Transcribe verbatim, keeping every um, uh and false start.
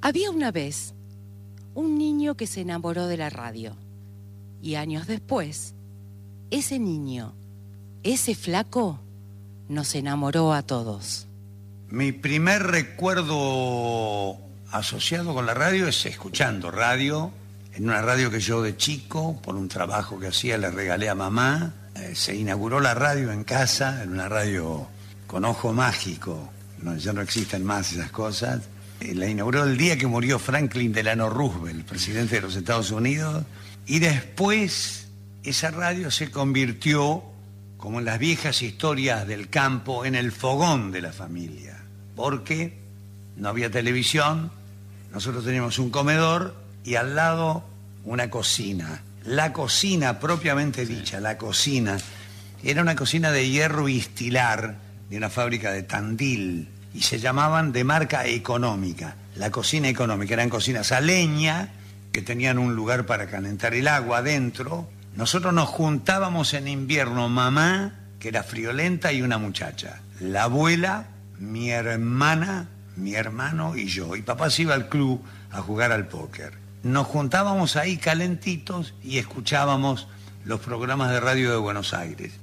Había una vez un niño que se enamoró de la radio y años después, ese niño, ese flaco, nos enamoró a todos. Mi primer recuerdo asociado con la radio es escuchando radio, en una radio que yo de chico, por un trabajo que hacía, le regalé a mamá. Eh, se inauguró la radio en casa, en una radio con ojo mágico, no, ya no existen más esas cosas. Eh, la inauguró el día que murió Franklin Delano Roosevelt, presidente de los Estados Unidos, y después esa radio se convirtió, como en las viejas historias del campo, en el fogón de la familia, porque no había televisión, nosotros teníamos un comedor y al lado una cocina. La cocina propiamente dicha, la cocina, era una cocina de hierro y estilar de una fábrica de Tandil y se llamaban de marca económica, la cocina económica. Eran cocinas a leña que tenían un lugar para calentar el agua adentro. Nosotros nos juntábamos en invierno, mamá, que era friolenta, y una muchacha, la abuela, mi hermana, mi hermano y yo. Y papá se iba al club a jugar al póker. Nos juntábamos ahí calentitos y escuchábamos los programas de radio de Buenos Aires.